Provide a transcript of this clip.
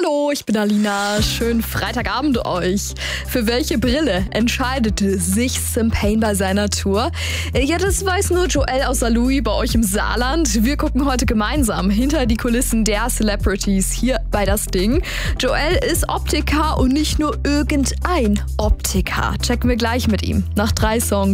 Hallo, ich bin Alina. Schönen Freitagabend euch. Für welche Brille entscheidete sich Sim-Payne bei seiner Tour? Ja, das weiß nur Joel aus Saarlouis bei euch im Saarland. Wir gucken heute gemeinsam hinter die Kulissen der Celebrities hier bei Das Ding. Joel ist Optiker und nicht nur irgendein Optiker. Checken wir gleich mit ihm nach 3 Songs.